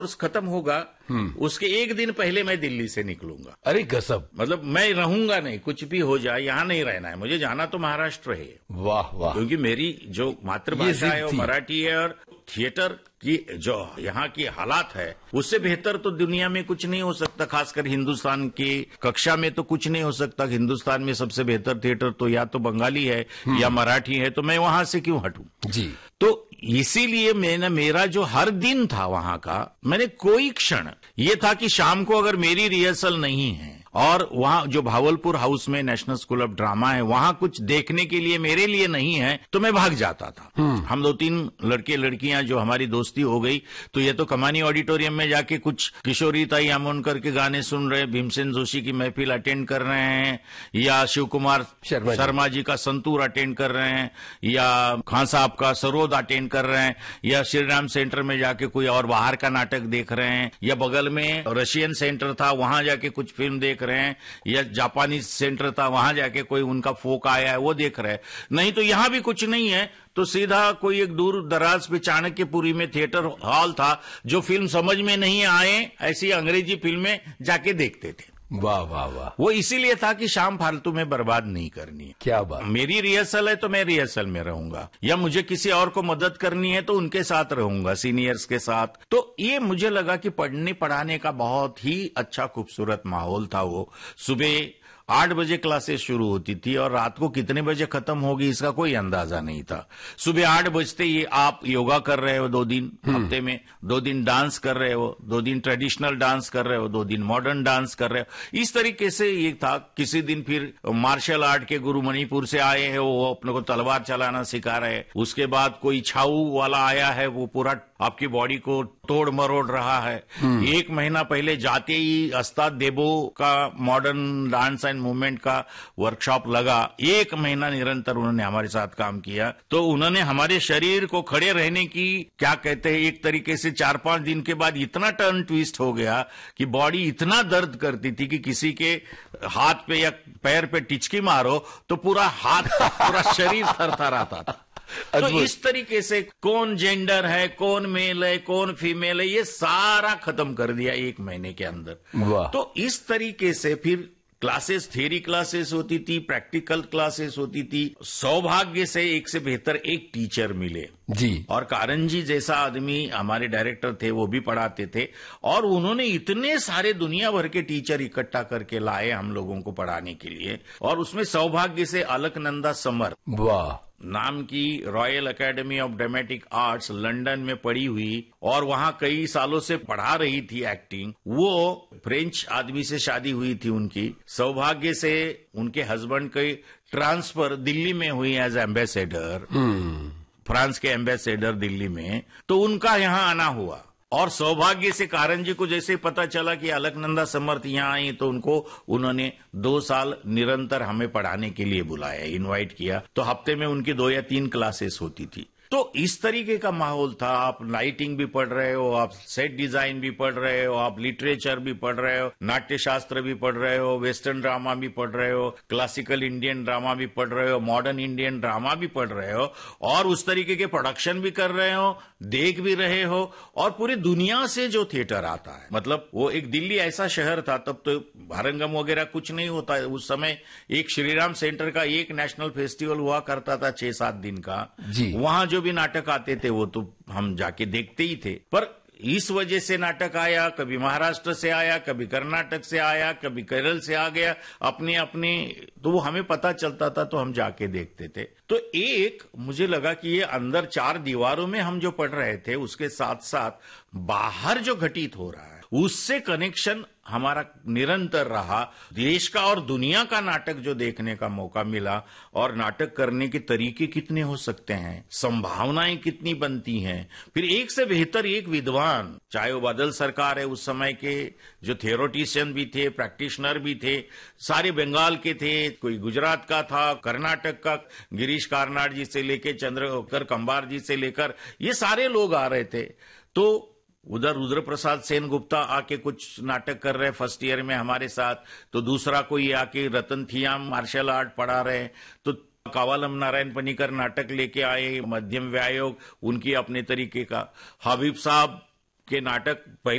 उस खत्म होगा उसके एक दिन पहले मैं दिल्ली से निकलूंगा। अरे गजब। मतलब मैं रहूंगा नहीं, कुछ भी हो जाए यहाँ नहीं रहना है मुझे, जाना तो महाराष्ट्र है। वाह वाह। क्योंकि मेरी जो मातृभाषा है वो मराठी है, और थिएटर की जो यहाँ की हालात है उससे बेहतर तो दुनिया में कुछ नहीं हो सकता, खासकर हिंदुस्तान की कक्षा में तो कुछ नहीं हो सकता। हिंदुस्तान में सबसे बेहतर थिएटर तो या तो बंगाली है या मराठी है, तो मैं वहां से क्यों हटूं जी। तो इसीलिए मैंने, मेरा जो हर दिन था वहां का, मैंने कोई क्षण ये था कि शाम को अगर मेरी रिहर्सल नहीं है और वहां जो भावलपुर हाउस में नेशनल स्कूल ऑफ ड्रामा है वहां कुछ देखने के लिए मेरे लिए नहीं है तो मैं भाग जाता था। हम 2-3 लड़के लड़कियां जो हमारी दोस्ती हो गई, तो ये तो कमानी ऑडिटोरियम में जाके कुछ किशोरी ताई आमोनकर के गाने सुन रहे, भीमसेन जोशी की महफिल अटेंड कर रहे हैं, या शिव कुमार शर्मा जी का संतूर अटेंड कर रहे हैं, या खान साहब का सरोद अटेंड कर रहे हैं, या श्रीराम सेंटर में जाके कोई और बाहर का नाटक देख रहे हैं, या बगल में रशियन सेंटर था वहां जाके कुछ फिल्म देख रहे हैं, या जापानीज सेंटर था वहां जाके कोई उनका फोक आया है वो देख रहे हैं। नहीं तो यहां भी कुछ नहीं है तो सीधा कोई एक दूर दराज पे चाणक्यपुरी में थिएटर हॉल था, जो फिल्म समझ में नहीं आए ऐसी अंग्रेजी फिल्में जाके देखते थे। वाह वाह वाह। वो इसीलिए था कि शाम फालतू में बर्बाद नहीं करनी है। क्या बात। मेरी रिहर्सल है तो मैं रिहर्सल में रहूंगा, या मुझे किसी और को मदद करनी है तो उनके साथ रहूंगा, सीनियर्स के साथ। तो ये मुझे लगा कि पढ़ने पढ़ाने का बहुत ही अच्छा खूबसूरत माहौल था। वो सुबह 8 बजे क्लासेस शुरू होती थी और रात को कितने बजे खत्म होगी इसका कोई अंदाजा नहीं था। सुबह 8 बजते ही आप योगा कर रहे हो 2 दिन हफ्ते में, 2 दिन डांस कर रहे हो, 2 दिन ट्रेडिशनल डांस कर रहे हो, 2 दिन मॉडर्न डांस कर रहे हो। इस तरीके से ये था। किसी दिन फिर मार्शल आर्ट के गुरु मणिपुर से आए हैं, वो अपने को तलवार चलाना सिखा रहे हैं। उसके बाद कोई छाऊ वाला आया है, वो पूरा आपकी बॉडी को तोड़ मरोड़ रहा है। 1 महीना पहले जाते ही अस्ताद देबो का मॉडर्न डांस एंड मूवमेंट का वर्कशॉप लगा। 1 महीना निरंतर उन्होंने हमारे साथ काम किया। तो उन्होंने हमारे शरीर को खड़े रहने की, क्या कहते हैं, एक तरीके से 4-5 दिन के बाद इतना टर्न ट्विस्ट हो गया कि बॉडी इतना दर्द करती थी कि किसी के हाथ पे या पैर पे टिचकी मारो तो पूरा हाथ पूरा शरीर थरथराता था। तो इस तरीके से कौन जेंडर है, कौन मेल है, कौन फीमेल है, ये सारा खत्म कर दिया 1 महीने के अंदर। तो इस तरीके से फिर क्लासेस, थियरी क्लासेस होती थी, प्रैक्टिकल क्लासेस होती थी। सौभाग्य से एक से बेहतर एक टीचर मिले जी, और कारंजी जैसा आदमी हमारे डायरेक्टर थे, वो भी पढ़ाते थे। और उन्होंने इतने सारे दुनिया भर के टीचर इकट्ठा करके लाए हम लोगों को पढ़ाने के लिए। और उसमें सौभाग्य से अलकनंदा समर नाम की royal academy of dramatic arts London में पढ़ी हुई और वहां कई सालों से पढ़ा रही थी एक्टिंग, वो फ्रेंच आदमी से शादी हुई थी उनकी। सौभाग्य से उनके हस्बैंड की ट्रांसफर दिल्ली में हुई एज एम्बेसडर, फ्रांस के एम्बेसडर दिल्ली में, तो उनका यहां आना हुआ। और सौभाग्य से कारंजी को जैसे पता चला कि अलकनंदा समर्थ यहाँ आई तो उन्होंने 2 साल निरंतर हमें पढ़ाने के लिए बुलाया, इनवाइट किया। तो हफ्ते में उनकी 2 या 3 क्लासेस होती थी। तो इस तरीके का माहौल था। आप लाइटिंग भी पढ़ रहे हो, आप सेट डिजाइन भी पढ़ रहे हो, आप लिटरेचर भी पढ़ रहे हो, नाट्य शास्त्र भी पढ़ रहे हो, वेस्टर्न ड्रामा भी पढ़ रहे हो, क्लासिकल इंडियन ड्रामा भी पढ़ रहे हो, मॉडर्न इंडियन ड्रामा भी पढ़ रहे हो, और उस तरीके के प्रोडक्शन भी कर रहे हो, देख भी रहे हो। और पूरी दुनिया से जो थिएटर आता है, मतलब वो एक दिल्ली ऐसा शहर था, तब तो भारंगम वगैरह कुछ नहीं होता है उस समय। एक श्रीराम सेंटर का एक नेशनल फेस्टिवल हुआ करता था 6-7 दिन का, वहां जो भी नाटक आते थे वो तो हम जाके देखते ही थे। पर इस वजह से नाटक आया, कभी महाराष्ट्र से आया, कभी कर्नाटक से आया, कभी केरल से आ गया, अपने अपने, तो वो हमें पता चलता था तो हम जाके देखते थे। तो एक मुझे लगा कि ये अंदर 4 दीवारों में हम जो पढ़ रहे थे उसके साथ साथ बाहर जो घटित हो रहा है उससे कनेक्शन हमारा निरंतर रहा। देश का और दुनिया का नाटक जो देखने का मौका मिला, और नाटक करने के तरीके कितने हो सकते हैं, संभावनाएं कितनी बनती हैं। फिर एक से बेहतर एक विद्वान, चाहे वो बादल सरकार है उस समय के, जो थियोरेटिशियन भी थे, प्रैक्टिशनर भी थे, सारे बंगाल के थे, कोई गुजरात का था, कर्नाटक का गिरीश कार्नाड जी से लेकर चंद्रकर कंबार जी से लेकर ये सारे लोग आ रहे थे। तो उधर रुद्र प्रसाद सेन गुप्ता आके कुछ नाटक कर रहे फर्स्ट ईयर में हमारे साथ, तो दूसरा कोई आके रतन थियाम मार्शल आर्ट पढ़ा रहे, तो कावालम नारायण पनीकर नाटक लेके आए, मध्यम व्यायोग उनकी अपने तरीके का, हबीब साहब के नाटक